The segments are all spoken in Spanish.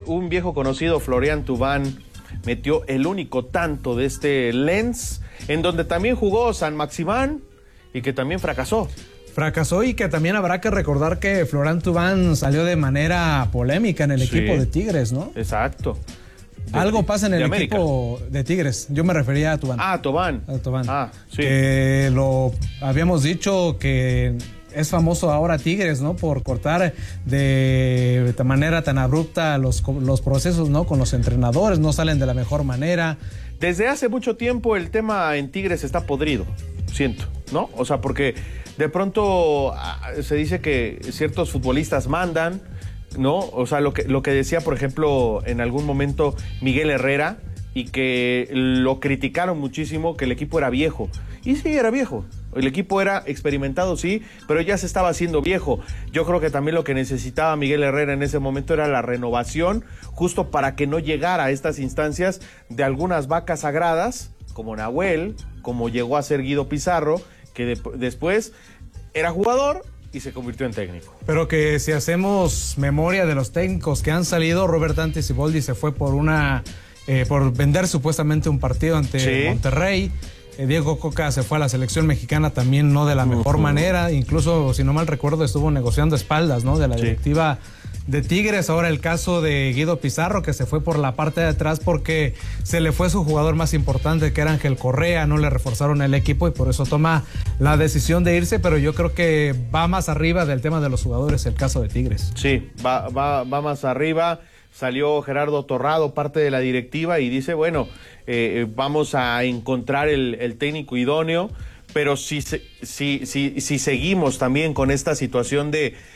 un viejo conocido, Florian Thauvin, metió el único tanto de este Lens, en donde también jugó San Maximán y que también fracasó. Fracasó, y que también habrá que recordar que Florian Thauvin salió de manera polémica en el equipo de Tigres, ¿no? Exacto. Algo pasa en el América. Equipo de Tigres. Yo me refería a Thauvin. Thauvin. Sí. Que lo habíamos dicho que es famoso ahora Tigres, ¿no? Por cortar de manera tan abrupta los procesos, ¿no? Con los entrenadores, no salen de la mejor manera. Desde hace mucho tiempo el tema en Tigres está podrido, siento, ¿no? O sea, porque de pronto se dice que ciertos futbolistas mandan, ¿no? O sea, lo que decía, por ejemplo, en algún momento Miguel Herrera, y que lo criticaron muchísimo, que el equipo era viejo. Y sí, era viejo. El equipo era experimentado, sí, pero ya se estaba haciendo viejo. Yo creo que también lo que necesitaba Miguel Herrera en ese momento era la renovación, justo para que no llegara a estas instancias de algunas vacas sagradas, como Nahuel, como llegó a ser Guido Pizarro, que después era jugador y se convirtió en técnico. Pero que si hacemos memoria de los técnicos que han salido, Robert Dante Siboldi se fue por vender supuestamente un partido ante Monterrey. Diego Coca se fue a la selección mexicana también no de la mejor manera, incluso si no mal recuerdo estuvo negociando espaldas, ¿no? De la directiva de Tigres. Ahora el caso de Guido Pizarro, que se fue por la parte de atrás porque se le fue su jugador más importante, que era Ángel Correa, no le reforzaron el equipo y por eso toma la decisión de irse, pero yo creo que va más arriba del tema de los jugadores el caso de Tigres. Sí, va más arriba. Salió Gerardo Torrado, parte de la directiva, y dice, bueno, vamos a encontrar el técnico idóneo, pero si seguimos también con esta situación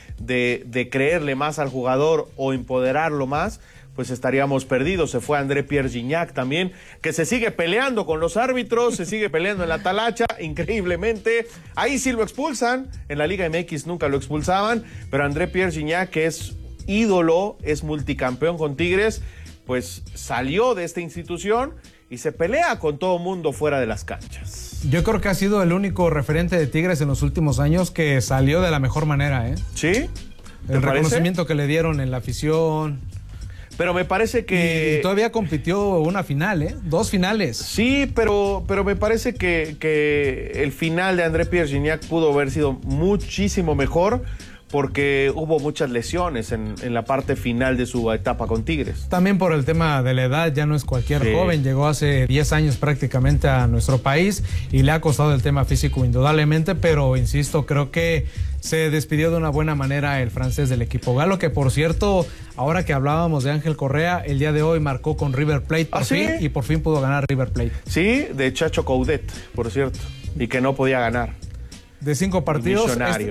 de creerle más al jugador o empoderarlo más, pues estaríamos perdidos. Se fue André Pierre Gignac también, que se sigue peleando con los árbitros, se sigue peleando en la talacha, increíblemente. Ahí sí lo expulsan, en la Liga MX nunca lo expulsaban, pero André Pierre Gignac, que es ídolo, es multicampeón con Tigres, pues salió de esta institución y se pelea con todo mundo fuera de las canchas. Yo creo que ha sido el único referente de Tigres en los últimos años que salió de la mejor manera, ¿eh? ¿Sí? El reconocimiento que le dieron en la afición. Pero me parece que... Y todavía compitió una final, ¿eh? 2 finales. Sí, pero me parece que el final de André Pierre Gignac pudo haber sido muchísimo mejor, porque hubo muchas lesiones en la parte final de su etapa con Tigres. También por el tema de la edad, ya no es cualquier joven, llegó hace 10 años prácticamente a nuestro país y le ha costado el tema físico indudablemente, pero insisto, creo que se despidió de una buena manera el francés del equipo galo, que por cierto, ahora que hablábamos de Ángel Correa, el día de hoy marcó con River Plate por fin, y por fin pudo ganar River Plate. Sí, de Chacho Coudet, por cierto, y que no podía ganar. De 5 partidos,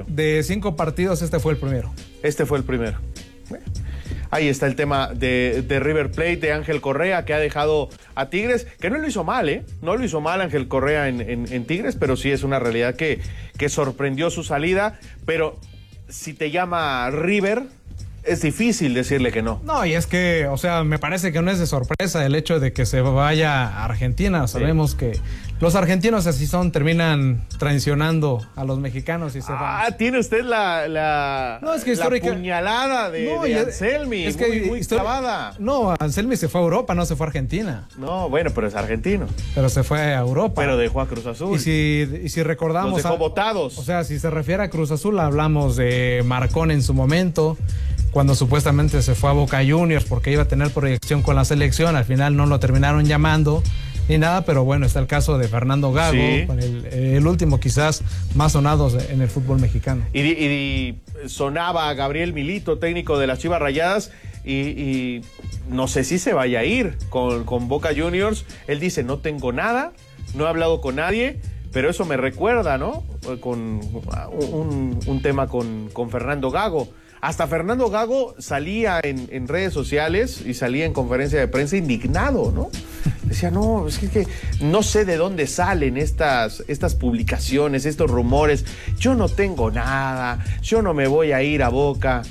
este fue el primero. Este fue el primero. Ahí está el tema de River Plate, de Ángel Correa, que ha dejado a Tigres, que no lo hizo mal, ¿eh? No lo hizo mal Ángel Correa en Tigres, pero sí es una realidad que sorprendió su salida. Pero si te llama River, es difícil decirle que no. No, y es que, o sea, me parece que no es de sorpresa el hecho de que se vaya a Argentina. Sabemos que los argentinos así son, terminan traicionando a los mexicanos y se van. Tiene usted la puñalada de Anselmi, es que muy clavada. No, Anselmi se fue a Europa, no se fue a Argentina. No, bueno, pero es argentino. Pero se fue a Europa. Pero dejó a Cruz Azul. Y si recordamos... Los dejó botados. O sea, si se refiere a Cruz Azul, hablamos de Marcón en su momento, cuando supuestamente se fue a Boca Juniors porque iba a tener proyección con la selección, al final no lo terminaron llamando ni nada, pero bueno, está el caso de Fernando Gago, con el último quizás más sonado en el fútbol mexicano. Y sonaba Gabriel Milito, técnico de las Chivas Rayadas, y no sé si se vaya a ir con Boca Juniors. Él dice, no tengo nada, no he hablado con nadie, pero eso me recuerda, ¿no? Con un tema con Fernando Gago. Hasta Fernando Gago salía en redes sociales y salía en conferencia de prensa indignado, ¿no? Decía, no, es que no sé de dónde salen estas publicaciones, estos rumores. Yo no tengo nada, yo no me voy a ir a Boca.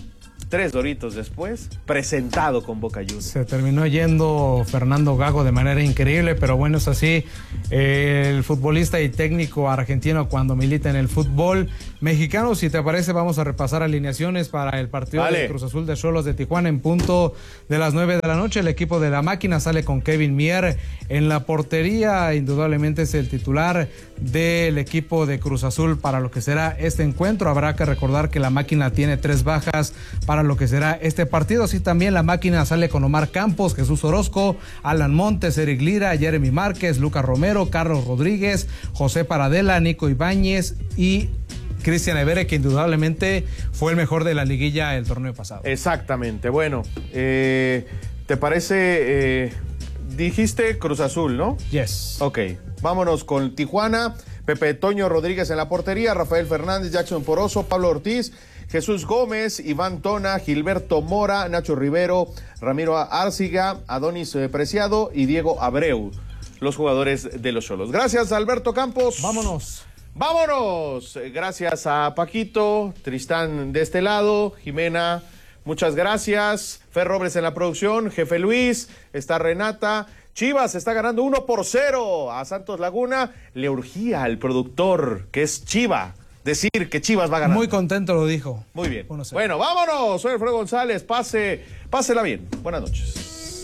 3 Doritos después, presentado con Boca Juniors. Se terminó yendo Fernando Gago de manera increíble, pero bueno, es así. El futbolista y técnico argentino cuando milita en el fútbol mexicano. Si te parece, vamos a repasar alineaciones para el partido de Cruz Azul de Xolos de Tijuana en punto de las 9 de la noche. El equipo de la máquina sale con Kevin Mier en la portería. Indudablemente es el titular del equipo de Cruz Azul para lo que será este encuentro. Habrá que recordar que la máquina tiene 3 bajas para lo que será este partido. Así también la máquina sale con Omar Campos, Jesús Orozco, Alan Montes, Eric Lira, Jeremy Márquez, Lucas Romero, Carlos Rodríguez, José Paradela, Nico Ibáñez y Cristian Evere, que indudablemente fue el mejor de la liguilla el torneo pasado. Exactamente. Bueno, ¿te parece? Dijiste Cruz Azul, ¿no? Yes. Ok, vámonos con Tijuana. Pepe Toño Rodríguez en la portería, Rafael Fernández, Jackson Poroso, Pablo Ortiz, Jesús Gómez, Iván Tona, Gilberto Mora, Nacho Rivero, Ramiro Árciga, Adonis Preciado y Diego Abreu, los jugadores de los Xolos. Gracias, Alberto Campos. Vámonos. ¡Vámonos! Gracias a Paquito, Tristán de este lado, Jimena, muchas gracias. Fer Robles en la producción, Jefe Luis, está Renata. Chivas está ganando 1-0 a Santos Laguna. Le urgía al productor, que es Chiva, decir que Chivas va a ganar. Muy contento lo dijo. Muy bien. Bueno, vámonos. Soy Alfredo González. Pásela bien. Buenas noches.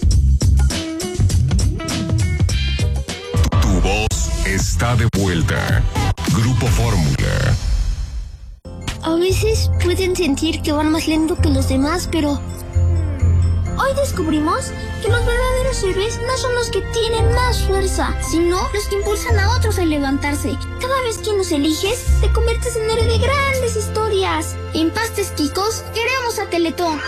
Tu voz está de vuelta. Grupo Fórmula. A veces pueden sentir que van más lento que los demás, pero hoy descubrimos que los verdaderos héroes no son los que tienen más fuerza, sino los que impulsan a otros a levantarse. Cada vez que nos eliges, te conviertes en héroe de grandes historias. En Pastes Quicos, queremos a Teletón.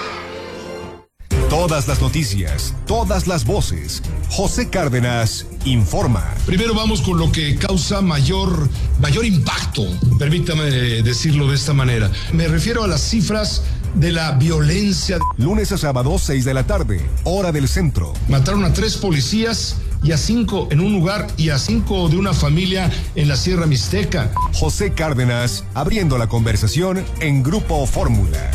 Todas las noticias, todas las voces. José Cárdenas informa. Primero vamos con lo que causa mayor impacto, permítame decirlo de esta manera. Me refiero a las cifras de la violencia. Lunes a sábado, 6 de la tarde, hora del centro. Mataron a 3 policías y a 5 en un lugar y a 5 de una familia en la Sierra Mixteca. José Cárdenas abriendo la conversación en Grupo Fórmula.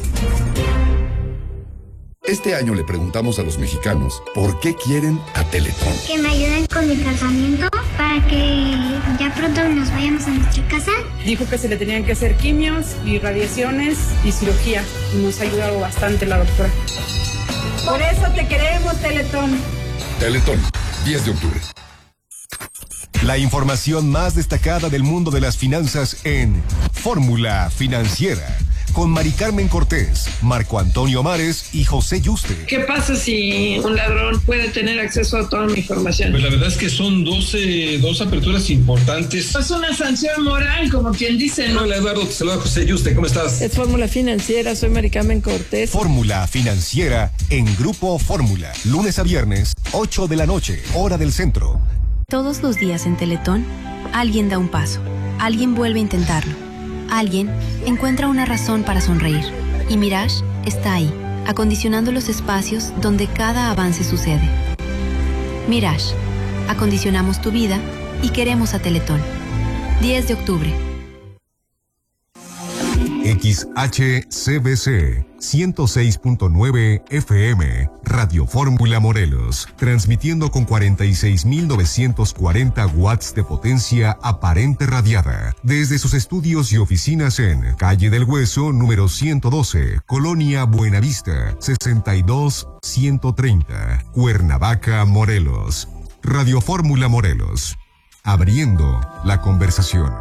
Este año le preguntamos a los mexicanos por qué quieren a Teletón. Que me ayuden con mi tratamiento para que ya pronto nos vayamos a nuestra casa. Dijo que se le tenían que hacer quimios y radiaciones y cirugía. Nos ha ayudado bastante la doctora. Por eso te queremos, Teletón. Teletón, 10 de octubre. La información más destacada del mundo de las finanzas en Fórmula Financiera. Con Mari Carmen Cortés, Marco Antonio Mares y José Yuste. ¿Qué pasa si un ladrón puede tener acceso a toda mi información? Pues la verdad es que son dos aperturas importantes. Es una sanción moral, como quien dice, ¿no? Hola Eduardo, te saluda José Yuste, ¿cómo estás? Es Fórmula Financiera, soy Mari Carmen Cortés. Fórmula Financiera en Grupo Fórmula. Lunes a viernes, 8 de la noche, hora del centro. Todos los días en Teletón, alguien da un paso, alguien vuelve a intentarlo. Alguien encuentra una razón para sonreír y Mirage está ahí, acondicionando los espacios donde cada avance sucede. Mirage, acondicionamos tu vida y queremos a Teletón. 10 de octubre. XHCBC 106.9 FM, Radio Fórmula Morelos, transmitiendo con 46.940 watts de potencia aparente radiada, desde sus estudios y oficinas en Calle del Hueso, número 112, Colonia Buenavista, 62130, Cuernavaca, Morelos. Radio Fórmula Morelos, abriendo la conversación.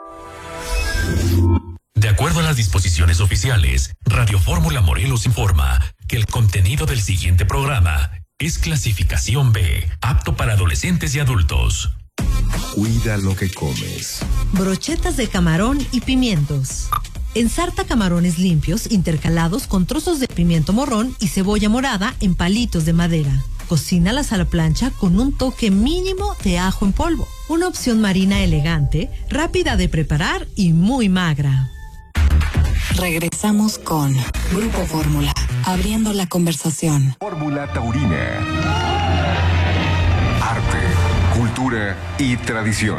De acuerdo a las disposiciones oficiales, Radio Fórmula Morelos informa que el contenido del siguiente programa es clasificación B, apto para adolescentes y adultos. Cuida lo que comes. Brochetas de camarón y pimientos. Ensarta camarones limpios intercalados con trozos de pimiento morrón y cebolla morada en palitos de madera. Cocínalas a la plancha con un toque mínimo de ajo en polvo. Una opción marina elegante, rápida de preparar y muy magra. Regresamos con Grupo Fórmula, abriendo la conversación. Fórmula Taurina. Arte, cultura y tradición.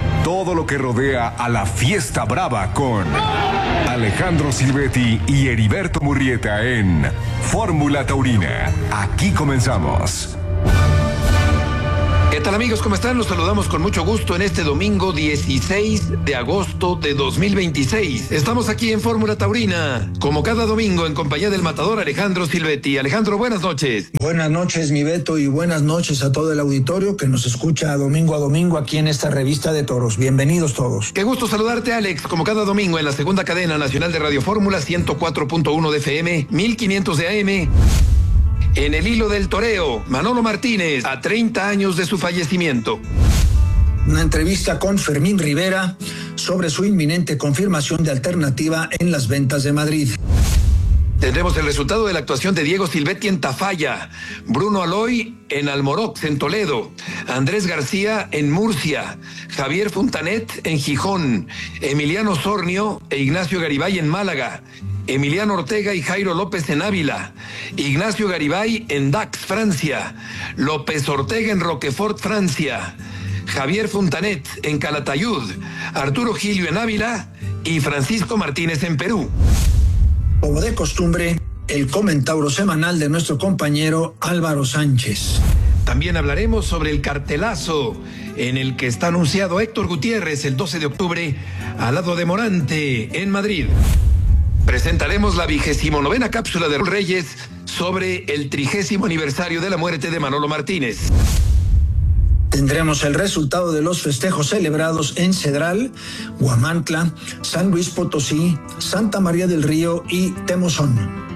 todo lo que rodea a la fiesta brava con Alejandro Silvetti y Heriberto Murrieta en Fórmula Taurina. Aquí comenzamos. ¿Qué tal, amigos? ¿Cómo están? Los saludamos con mucho gusto en este domingo 16 de agosto de 2026. Estamos aquí en Fórmula Taurina, como cada domingo, en compañía del matador Alejandro Silvetti. Alejandro, buenas noches. Buenas noches, mi Beto, y buenas noches a todo el auditorio que nos escucha domingo a domingo aquí en esta revista de toros. Bienvenidos todos. Qué gusto saludarte, Alex, como cada domingo en la segunda cadena nacional de Radio Fórmula, 104.1 de FM, 1500 de AM. En el hilo del toreo, Manolo Martínez, a 30 años de su fallecimiento. Una entrevista con Fermín Rivera sobre su inminente confirmación de alternativa en las ventas de Madrid. Tendremos el resultado de la actuación de Diego Silvetti en Tafalla, Bruno Aloy en Almorox, en Toledo, Andrés García en Murcia, Javier Fontanet en Gijón, Emiliano Sornio e Ignacio Garibay en Málaga, Emiliano Ortega y Jairo López en Ávila, Ignacio Garibay en Dax, Francia, López Ortega en Roquefort, Francia, Javier Fontanet en Calatayud, Arturo Gilio en Ávila y Francisco Martínez en Perú. Como de costumbre, el comentario semanal de nuestro compañero Álvaro Sánchez. También hablaremos sobre el cartelazo en el que está anunciado Héctor Gutiérrez el 12 de octubre al lado de Morante en Madrid. Presentaremos la 29ª cápsula de Reyes sobre el 30º aniversario de la muerte de Manolo Martínez. Tendremos el resultado de los festejos celebrados en Cedral, Huamantla, San Luis Potosí, Santa María del Río y Temozón.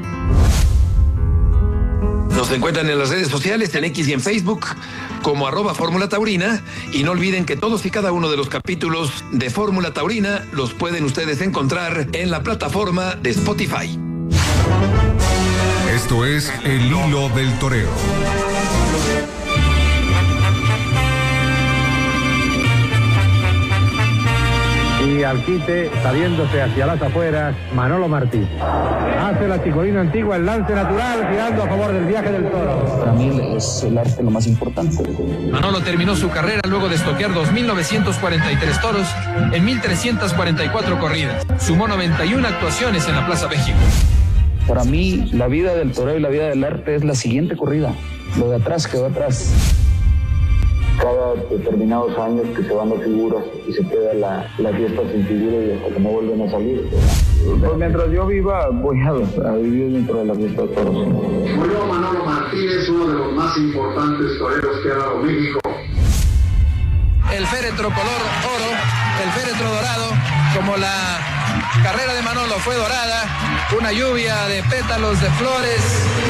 Nos encuentran en las redes sociales, en X y en Facebook, como @Fórmula Taurina, y no olviden que todos y cada uno de los capítulos de Fórmula Taurina los pueden ustedes encontrar en la plataforma de Spotify. Esto es El Hilo del Toreo. Y al quite, saliéndose hacia las afueras, Manolo Martínez. Hace la chicolina antigua el lance natural, girando a favor del viaje del toro. Para mí es el arte lo más importante. Manolo terminó su carrera luego de estoquear 2.943 toros en 1.344 corridas. Sumó 91 actuaciones en la Plaza México. Para mí, la vida del toreo y la vida del arte es la siguiente corrida. Lo de atrás quedó atrás. Cada determinados años que se van las figuras y se queda la fiesta sin figura y hasta que no vuelven a salir. Pues mientras yo viva, voy a vivir dentro de la fiesta de toros. Murió Manolo Martínez, uno de los más importantes toreros que ha dado México. El féretro color oro, el féretro dorado, como la carrera de Manolo fue dorada, una lluvia de pétalos de flores